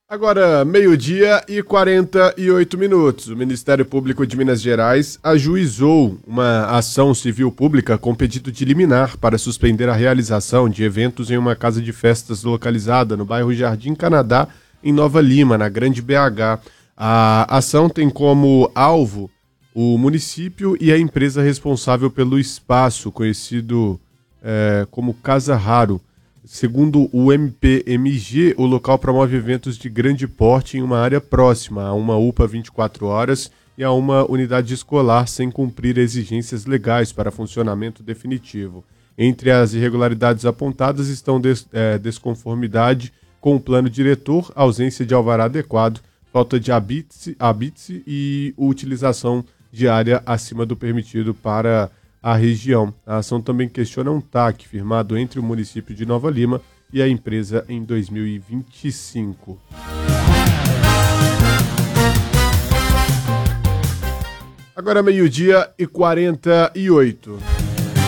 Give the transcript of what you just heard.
Agora, 12h48. O Ministério Público de Minas Gerais ajuizou uma ação civil pública com pedido de liminar para suspender a realização de eventos em uma casa de festas localizada no bairro Jardim Canadá, em Nova Lima, na Grande BH. A ação tem como alvo o município e a empresa responsável pelo espaço, conhecido como Casa Raro. Segundo o MPMG, o local promove eventos de grande porte em uma área próxima a uma UPA 24 horas e a uma unidade escolar sem cumprir exigências legais para funcionamento definitivo. Entre as irregularidades apontadas estão desconformidade com o plano diretor, ausência de alvará adequado, falta de habite e utilização de área acima do permitido para a região. A ação também questiona um TAC firmado entre o município de Nova Lima e a empresa em 2025. Agora 12h48.